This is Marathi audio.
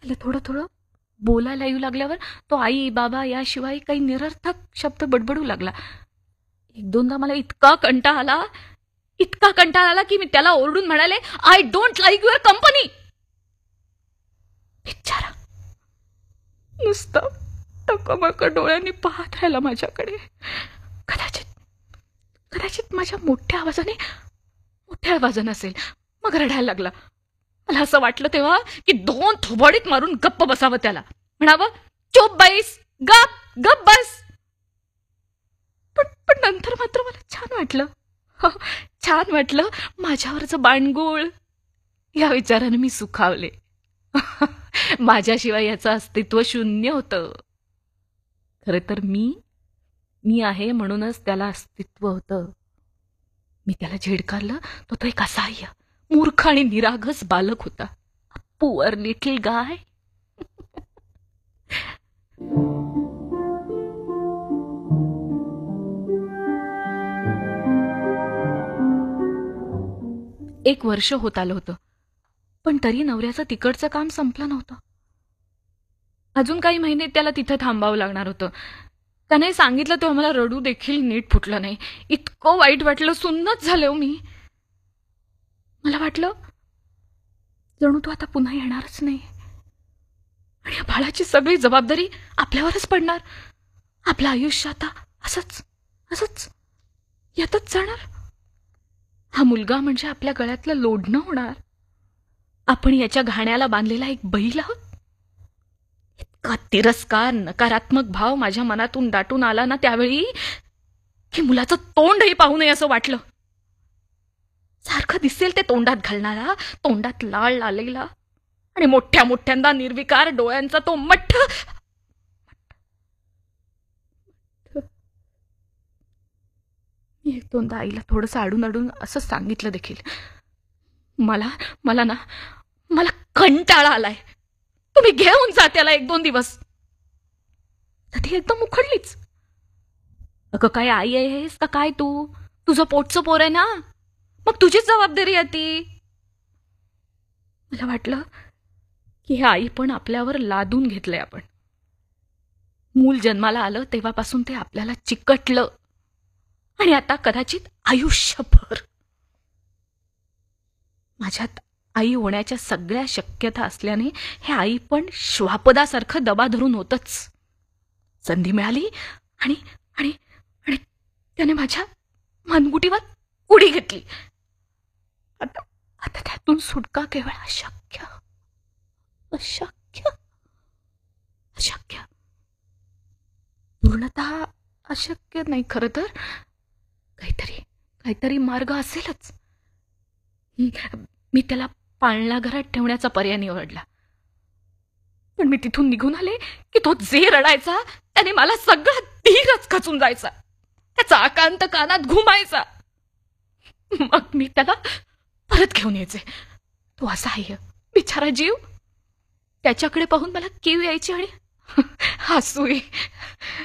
त्याला थोडं थोडं बोलायला येऊ लागल्यावर तो आई बाबा याशिवाय काही निरर्थक शब्द बडबडू लागला. एक दोनदा मला इतका कंटाळा आला की मी त्याला ओरडून म्हणाले, I don't like your company. बिचारा नुसतं टकमक डोळ्यांनी पाहत राहिला माझ्याकडे. कदाचित कदाचित माझ्या मोठ्या आवाजाने असेल. मग रडायला लागला. मला असं वाटलं तेव्हा की 2 थोबाडीत मारून गप्प बसावं त्याला, म्हणावं, चुप बैस, गप गप बस. पण नंतर मात्र मला छान वाटलं. छान वाटलं. माझ्यावरचं बाणगुळ या विचाराने मी सुखावले. माझ्याशिवाय याचं अस्तित्व शून्य होतं. खरे तर मी आहे म्हणूनच त्याला अस्तित्व होतं. मी त्याला झिडकारलं तो एक असहाय्य, मूर्ख आणि निरागस बालक होता. पुअर लिटिल गाय. एक वर्ष होत आलं होतं, पण तरी नवऱ्याचं तिकडचं काम संपलं नव्हतं. अजून काही महिने त्याला तिथं थांबावं लागणार होतं. त्याने सांगितलं तेव्हा मला रडू देखील नीट फुटलं नाही. इतकं वाईट वाटलं, सुन्नच झाले हो मी. मला वाटलं जणू तो आता पुन्हा येणारच नाही आणि या बाळाची सगळी जबाबदारी आपल्यावरच पडणार. आपलं आयुष्य आता असंच येतच जाणार. हा मुलगा म्हणजे आपल्या गळ्यातलं लोढणं होणार. आपण याच्या घाण्याला बांधलेला एक बैल आहोत. इतका तिरस्कार, नकारात्मक भाव माझ्या मनातून दाटून आला ना त्यावेळी की मुलाचं तोंडही पाहू नये असं वाटलं. सारखं दिसेल ते तोंडात घालणारा, तोंडात लाळ लालेला आणि मोठ्यांदा निर्विकार डोळ्यांचा तो मठ्ठ. मी एक दोनदा आईला थोडंसं आडून असं सांगितलं देखील. मला कंटाळा आलाय. तुम्ही घेऊन जा त्याला 1-2 दिवस. तर ती एकदम उखडलीच. अगं काय आई आहेस का काय तू? तुझं पोटचं पोर आहे ना, मग तुझीच जबाबदारी आहे ती. मला वाटलं की हे आई पण आपल्यावर लादून घेतलंय आपण. मूल जन्माला आलं तेव्हापासून ते आपल्याला चिकटलं आणि आता कदाचित आयुष्यभर. माझ्यात आई होण्याच्या सगळ्या शक्यता असल्याने हे आई पण श्वापदासारखं दबा धरून होतच. संधी मिळाली आणि आणि आणि त्याने माझ्या मनगुटीवर उडी घेतली. आता त्यातून सुटका केवळ अशक्य. पूर्णतः अशक्य नाही खरं तर. काहीतरी मार्ग असेलच. मी त्याला पाळणा घरात ठेवण्याचा पर्याय निवडला. पण मी तिथून निघून आले की तो जे रडायचा त्याने मला सगळा धीरच खचून जायचा. त्याचा आकांत कानात घुमायचा. मग मी त्याला परत घेऊन यायचे. तो असहाय्य बिचारा जीव. त्याच्याकडे पाहून मला कीव यायची आणि हसूही.